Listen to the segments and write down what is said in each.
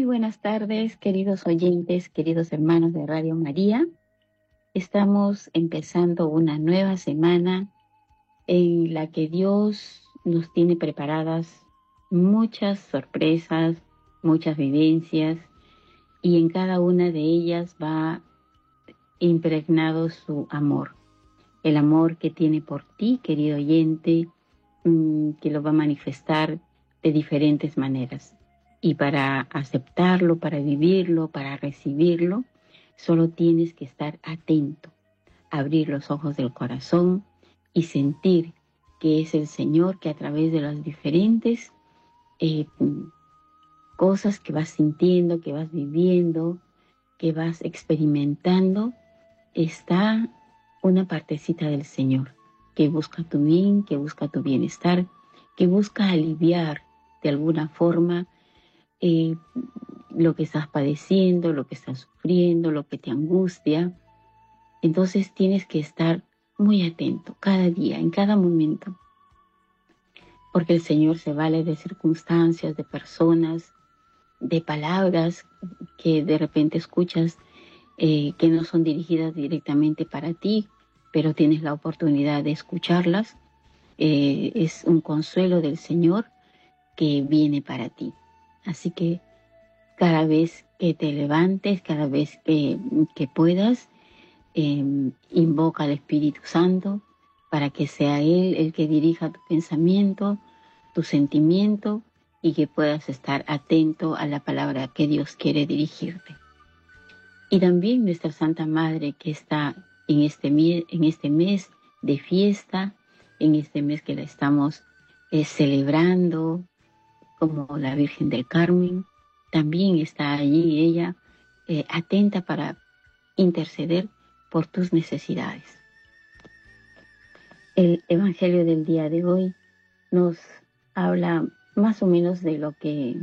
Muy buenas tardes, queridos oyentes, queridos hermanos de Radio María. Estamos empezando una nueva semana en la que Dios nos tiene preparadas muchas sorpresas, muchas vivencias, y en cada una de ellas va impregnado su amor. El amor que tiene por ti, querido oyente, que lo va a manifestar de diferentes maneras. Y para aceptarlo, para vivirlo, para recibirlo, solo tienes que estar atento, abrir los ojos del corazón y sentir que es el Señor que a través de las diferentes cosas que vas sintiendo, que vas viviendo, que vas experimentando, está una partecita del Señor que busca tu bien, que busca tu bienestar, que busca aliviar de alguna forma lo que estás padeciendo, lo que estás sufriendo, lo que te angustia. Entonces tienes que estar muy atento cada día, en cada momento, porque el Señor se vale de circunstancias, de personas, de palabras que de repente escuchas que no son dirigidas directamente para ti, pero tienes la oportunidad de escucharlas. Es un consuelo del Señor que viene para ti. Así que cada vez que te levantes, cada vez que puedas, invoca al Espíritu Santo para que sea Él el que dirija tu pensamiento, tu sentimiento, y que puedas estar atento a la palabra que Dios quiere dirigirte. Y también nuestra Santa Madre, que está en este mes de fiesta, en este mes que la estamos celebrando como la Virgen del Carmen, también está allí ella atenta para interceder por tus necesidades. El Evangelio del día de hoy nos habla más o menos de lo que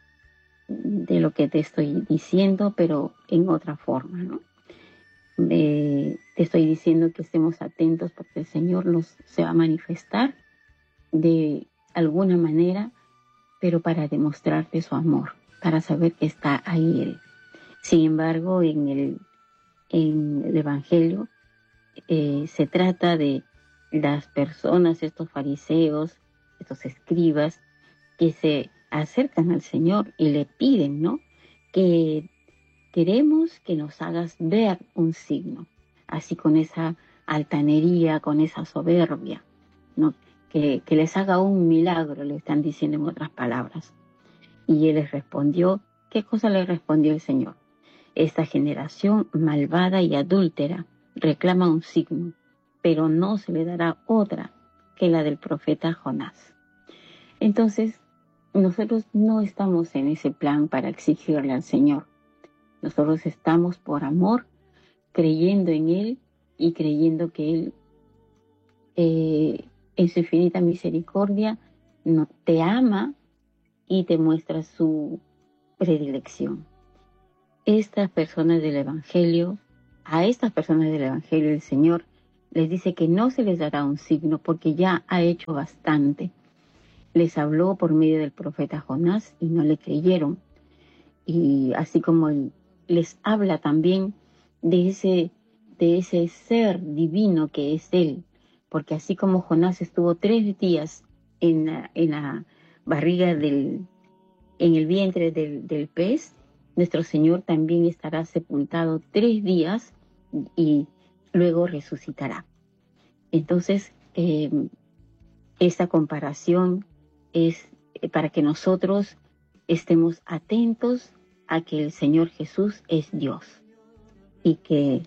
te estoy diciendo, pero en otra forma, ¿no? Te estoy diciendo que estemos atentos porque el Señor se va a manifestar de alguna manera, pero para demostrarte su amor, para saber que está ahí Él. Sin embargo, en el Evangelio se trata de las personas, estos fariseos, estos escribas, que se acercan al Señor y le piden, ¿no?, que queremos que nos hagas ver un signo, así con esa altanería, con esa soberbia, ¿no? Que les haga un milagro, le están diciendo en otras palabras. Y Él les respondió, ¿qué cosa le respondió el Señor? Esta generación malvada y adúltera reclama un signo, pero no se le dará otra que la del profeta Jonás. Entonces, nosotros no estamos en ese plan para exigirle al Señor. Nosotros estamos por amor, creyendo en Él y creyendo que Él, en su infinita misericordia, te ama y te muestra su predilección. A estas personas del Evangelio, el Señor les dice que no se les dará un signo porque ya ha hecho bastante. Les habló por medio del profeta Jonás y no le creyeron. Y así como les habla también de ese ser divino que es Él, porque así como Jonás estuvo 3 días en la barriga en el vientre del pez, nuestro Señor también estará sepultado 3 días y luego resucitará. Entonces, esta comparación es para que nosotros estemos atentos a que el Señor Jesús es Dios y que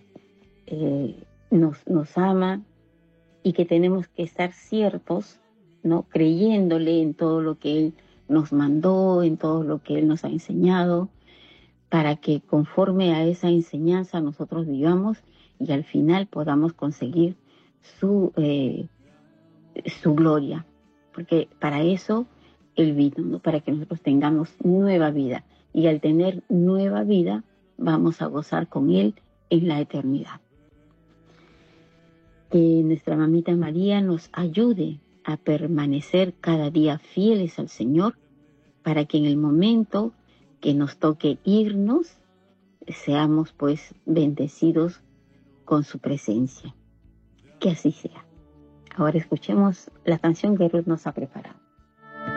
nos ama y que tenemos que estar ciertos, ¿no?, creyéndole en todo lo que Él nos mandó, en todo lo que Él nos ha enseñado, para que conforme a esa enseñanza nosotros vivamos y al final podamos conseguir su gloria, porque para eso Él vino, ¿no?, para que nosotros tengamos nueva vida, y al tener nueva vida vamos a gozar con Él en la eternidad. Que nuestra mamita María nos ayude a permanecer cada día fieles al Señor, para que en el momento que nos toque irnos, seamos pues bendecidos con su presencia. Que así sea. Ahora escuchemos la canción que Ruth nos ha preparado.